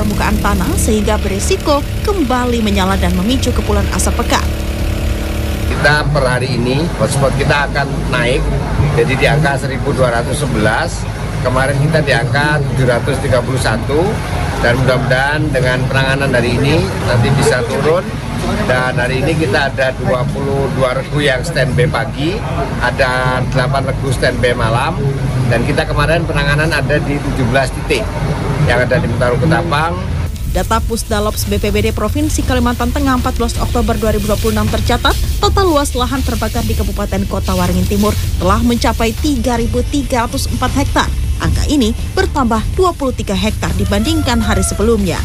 permukaan tanah sehingga berisiko kembali menyala dan memicu kepulan asap pekat. Kita per hari ini hotspot kita akan naik, jadi di angka 1211. Kemarin kita di angka 731 dan mudah-mudahan dengan penanganan hari ini nanti bisa turun. Dan hari ini kita ada 22 regu yang standby pagi, ada 8 regu standby malam, dan kita kemarin penanganan ada di 17 titik yang ada di Mentaru Ketapang. Data Pusdalops BPBD Provinsi Kalimantan Tengah 14 Oktober 2026 tercatat, total luas lahan terbakar di Kabupaten Kota Waringin Timur telah mencapai 3.304 hektar. Angka ini bertambah 23 hektar dibandingkan hari sebelumnya.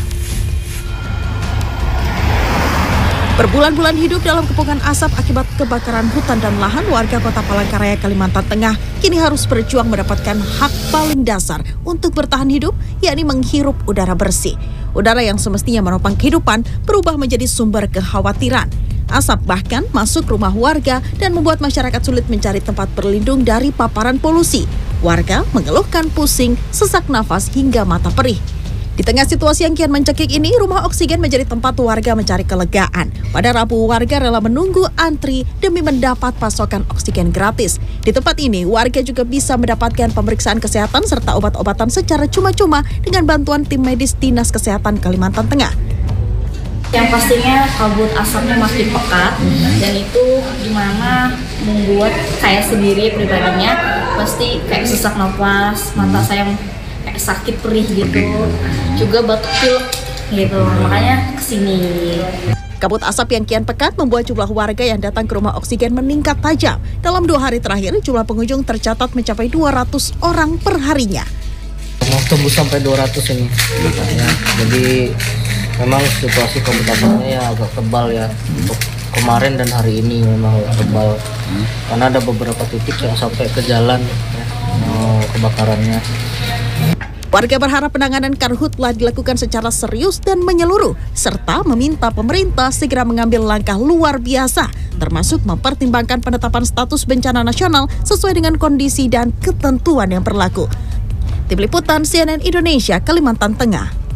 Berbulan-bulan hidup dalam kepungan asap akibat kebakaran hutan dan lahan, warga Kota Palangkaraya, Kalimantan Tengah kini harus berjuang mendapatkan hak paling dasar untuk bertahan hidup, yakni menghirup udara bersih. Udara yang semestinya menopang kehidupan berubah menjadi sumber kekhawatiran. Asap bahkan masuk rumah warga dan membuat masyarakat sulit mencari tempat berlindung dari paparan polusi. Warga mengeluhkan pusing, sesak nafas hingga mata perih. Di tengah situasi yang kian mencekik ini, rumah oksigen menjadi tempat warga mencari kelegaan. Pada Rabu, warga rela menunggu antri demi mendapat pasokan oksigen gratis. Di tempat ini, warga juga bisa mendapatkan pemeriksaan kesehatan serta obat-obatan secara cuma-cuma dengan bantuan tim medis Dinas Kesehatan Kalimantan Tengah. Yang pastinya kabut asapnya makin pekat dan itu gimana membuat saya sendiri pribadinya pasti kayak sesak nafas, mata saya kayak sakit perih gitu, juga batuk pilek gitu, makanya kesini. Kabut asap yang kian pekat membuat jumlah warga yang datang ke rumah oksigen meningkat tajam. Dalam 2 hari terakhir, jumlah pengunjung tercatat mencapai 200 orang per harinya. Mau tembus sampai 200 ini, ya. Jadi memang situasi kabut asapnya ya agak tebal ya. Untuk kemarin dan hari ini memang tebal, karena ada beberapa titik yang sampai ke jalan ya, kebakarannya. Warga berharap penanganan karhutlah dilakukan secara serius dan menyeluruh, serta meminta pemerintah segera mengambil langkah luar biasa, termasuk mempertimbangkan penetapan status bencana nasional sesuai dengan kondisi dan ketentuan yang berlaku. Tim Liputan CNN Indonesia, Kalimantan Tengah.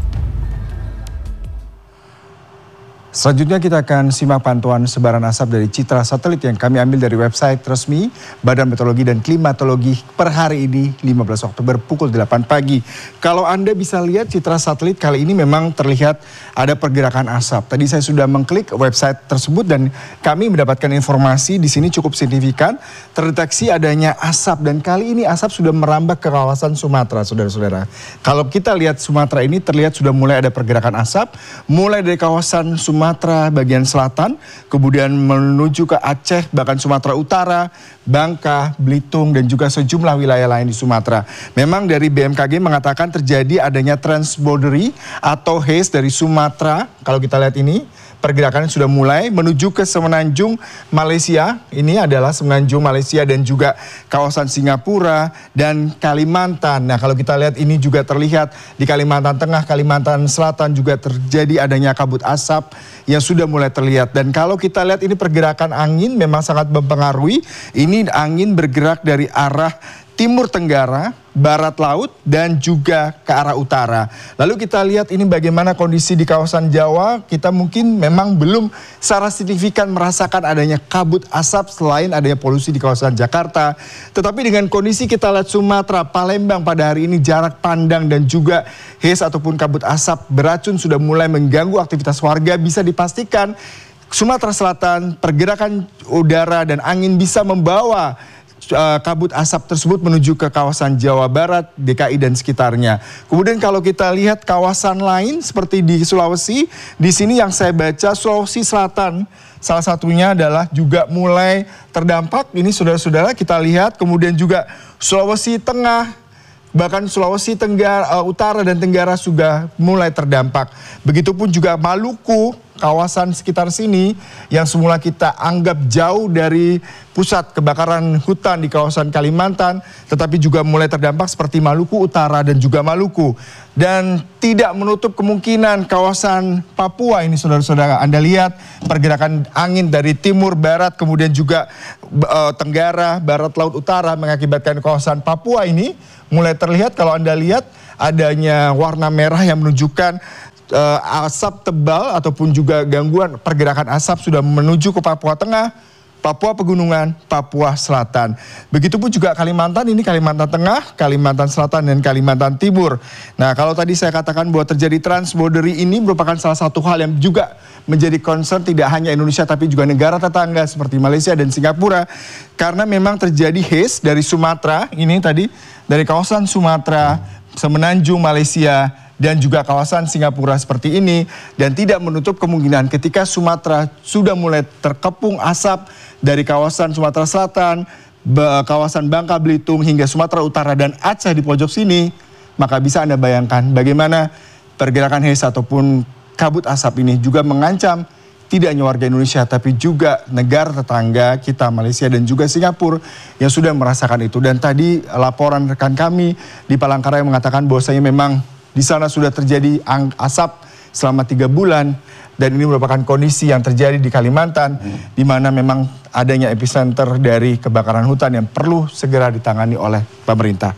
Selanjutnya kita akan simak pantauan sebaran asap dari citra satelit yang kami ambil dari website resmi Badan Meteorologi dan Klimatologi per hari ini 15 Oktober pukul 8 pagi. Kalau Anda bisa lihat citra satelit kali ini memang terlihat ada pergerakan asap. Tadi saya sudah mengklik website tersebut dan kami mendapatkan informasi di sini cukup signifikan terdeteksi adanya asap, dan kali ini asap sudah merambah ke kawasan Sumatera, saudara-saudara. Kalau kita lihat Sumatera ini terlihat sudah mulai ada pergerakan asap mulai dari kawasan Sumatera bagian selatan, kemudian menuju ke Aceh, bahkan Sumatera Utara, Bangka, Belitung, dan juga sejumlah wilayah lain di Sumatera. Memang dari BMKG mengatakan terjadi adanya transboundary atau haze dari Sumatera. Kalau kita lihat ini, pergerakan sudah mulai menuju ke semenanjung Malaysia. Ini adalah semenanjung Malaysia dan juga kawasan Singapura dan Kalimantan. Nah, kalau kita lihat ini juga terlihat di Kalimantan Tengah, Kalimantan Selatan juga terjadi adanya kabut asap yang sudah mulai terlihat. Dan kalau kita lihat ini pergerakan angin memang sangat mempengaruhi. Ini angin bergerak dari arah timur tenggara, barat laut, dan juga ke arah utara. Lalu kita lihat ini bagaimana kondisi di kawasan Jawa. Kita mungkin memang belum secara signifikan merasakan adanya kabut asap selain adanya polusi di kawasan Jakarta. Tetapi dengan kondisi kita lihat Sumatera, Palembang pada hari ini jarak pandang dan juga haze ataupun kabut asap beracun sudah mulai mengganggu aktivitas warga. Bisa dipastikan Sumatera Selatan pergerakan udara dan angin bisa membawa kabut asap tersebut menuju ke kawasan Jawa Barat, DKI dan sekitarnya. Kemudian kalau kita lihat kawasan lain seperti di Sulawesi, di sini yang saya baca Sulawesi Selatan salah satunya adalah juga mulai terdampak. Ini saudara-saudara kita lihat, kemudian juga Sulawesi Tengah, bahkan Sulawesi Tenggara, Utara dan Tenggara sudah mulai terdampak. Begitupun juga Maluku, kawasan sekitar sini yang semula kita anggap jauh dari pusat kebakaran hutan di kawasan Kalimantan, tetapi juga mulai terdampak seperti Maluku Utara dan juga Maluku. Dan tidak menutup kemungkinan kawasan Papua ini saudara-saudara. Anda lihat pergerakan angin dari timur barat kemudian juga tenggara, barat laut utara mengakibatkan kawasan Papua ini mulai terlihat. Kalau Anda lihat adanya warna merah yang menunjukkan asap tebal ataupun juga gangguan pergerakan asap sudah menuju ke Papua Tengah, Papua Pegunungan, Papua Selatan. Begitupun juga Kalimantan, ini Kalimantan Tengah, Kalimantan Selatan, dan Kalimantan Timur. Nah, kalau tadi saya katakan bahwa terjadi transboundary ini merupakan salah satu hal yang juga menjadi concern tidak hanya Indonesia tapi juga negara tetangga seperti Malaysia dan Singapura. Karena memang terjadi haze dari Sumatera, ini tadi dari kawasan Sumatera, Semenanjung Malaysia, dan juga kawasan Singapura seperti ini, dan tidak menutup kemungkinan ketika Sumatera sudah mulai terkepung asap dari kawasan Sumatera Selatan, kawasan Bangka Belitung hingga Sumatera Utara dan Aceh di pojok sini, maka bisa Anda bayangkan bagaimana pergerakan haze ataupun kabut asap ini juga mengancam tidak hanya warga Indonesia tapi juga negara tetangga kita Malaysia dan juga Singapura yang sudah merasakan itu. Dan tadi laporan rekan kami di Palangkaraya mengatakan bahwasanya memang di sana sudah terjadi asap selama 3 bulan dan ini merupakan kondisi yang terjadi di Kalimantan di mana memang adanya epicenter dari kebakaran hutan yang perlu segera ditangani oleh pemerintah.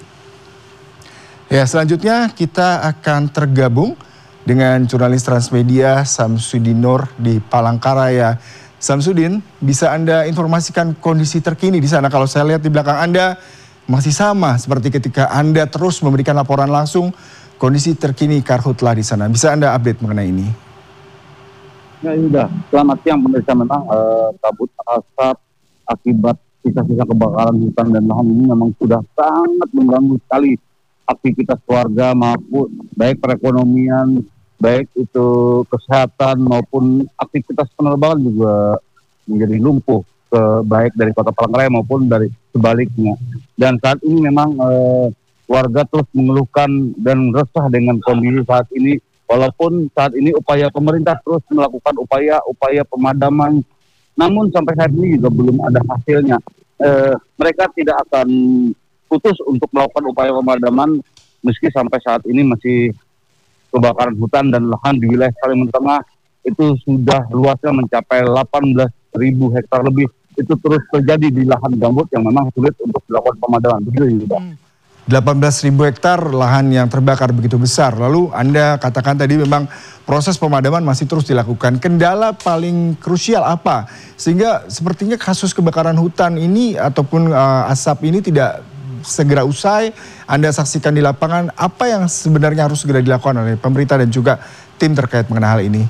Ya, selanjutnya kita akan tergabung dengan jurnalis Transmedia Samsudin Nur di Palangkaraya. Samsudin, bisa Anda informasikan kondisi terkini di sana? Kalau saya lihat di belakang Anda masih sama seperti ketika Anda terus memberikan laporan langsung kondisi terkini karhutlah di sana. Bisa Anda update mengenai ini? Ya sudah, selamat siang pemirsa. Memang kabut asap akibat sisa-sisa kebakaran hutan dan lahan ini memang sudah sangat mengganggu sekali aktivitas warga maupun baik perekonomian, baik itu kesehatan maupun aktivitas penerbangan juga menjadi lumpuh, baik dari Kota Palangkaraya maupun dari sebaliknya. Dan saat ini memang warga terus mengeluhkan dan resah dengan kondisi saat ini, walaupun saat ini upaya pemerintah terus melakukan upaya pemadaman, namun sampai saat ini juga belum ada hasilnya. Mereka tidak akan putus untuk melakukan upaya pemadaman meski sampai saat ini masih kebakaran hutan dan lahan di wilayah Kalimantan Tengah itu sudah luasnya mencapai 18.000 hektar lebih. Itu terus terjadi di lahan gambut yang memang sulit untuk dilakukan pemadaman. Begitu juga. 18.000 hektar lahan yang terbakar begitu besar. Lalu Anda katakan tadi memang proses pemadaman masih terus dilakukan. Kendala paling krusial apa? Sehingga sepertinya kasus kebakaran hutan ini ataupun asap ini tidak segera usai. Anda saksikan di lapangan, apa yang sebenarnya harus segera dilakukan oleh pemerintah dan juga tim terkait mengenai hal ini?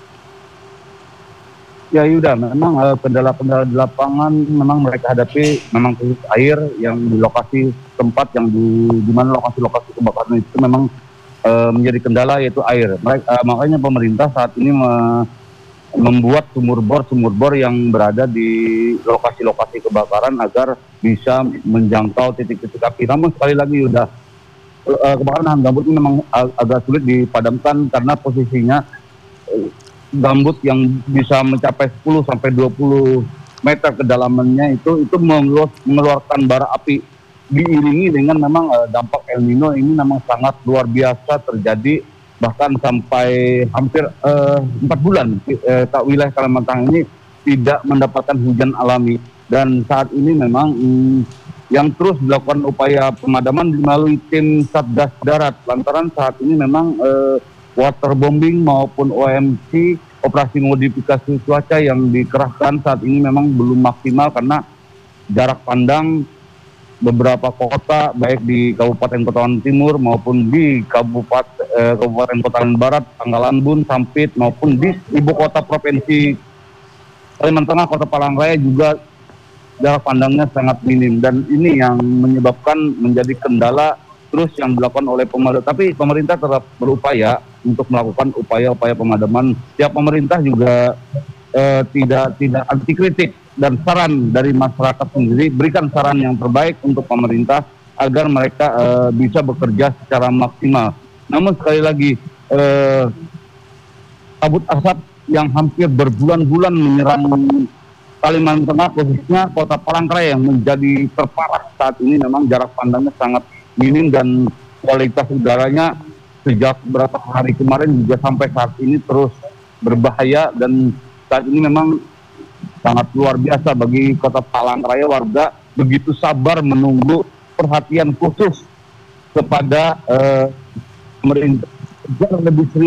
Ya Yuda, memang kendala-kendala di lapangan memang mereka hadapi memang krisis air yang di lokasi tempat yang di mana lokasi-lokasi kebakaran itu memang menjadi kendala, yaitu air. Makanya pemerintah saat ini membuat sumur bor yang berada di lokasi-lokasi kebakaran agar bisa menjangkau titik-titik api. Namun sekali lagi Yuda, kebakaran lahan gambut ini memang agak sulit dipadamkan karena posisinya gambut yang bisa mencapai 10 sampai 20 meter kedalamannya itu mengeluarkan bara api, diiringi dengan memang dampak El Nino ini memang sangat luar biasa terjadi, bahkan sampai hampir 4 bulan wilayah Kalimantan ini tidak mendapatkan hujan alami. Dan saat ini memang yang terus dilakukan upaya pemadaman melalui tim Satgas Darat, lantaran saat ini memang waterbombing maupun OMC, operasi modifikasi cuaca yang dikerahkan saat ini memang belum maksimal karena jarak pandang beberapa kota baik di Kabupaten Kota Timur maupun di Kabupaten Kota Barat, Pangkalan Bun, Sampit maupun di ibu kota provinsi Kalimantan Tengah, Kota Palangkaraya juga jarak pandangnya sangat minim, dan ini yang menyebabkan menjadi kendala terus yang dilakukan oleh pemerintah. Tapi pemerintah tetap berupaya untuk melakukan upaya-upaya pemadaman. Ya, pemerintah juga tidak anti kritik dan saran dari masyarakat sendiri, berikan saran yang terbaik untuk pemerintah agar mereka bisa bekerja secara maksimal. Namun sekali lagi kabut asap yang hampir berbulan-bulan menyerang Kalimantan Tengah, khususnya Kota Palangkaraya yang menjadi terparah saat ini, memang jarak pandangnya sangat minim dan kualitas udaranya sejak beberapa hari kemarin juga sampai saat ini terus berbahaya. Dan saat ini memang sangat luar biasa bagi Kota Palangkaraya, warga begitu sabar menunggu perhatian khusus kepada pemerintah lebih serius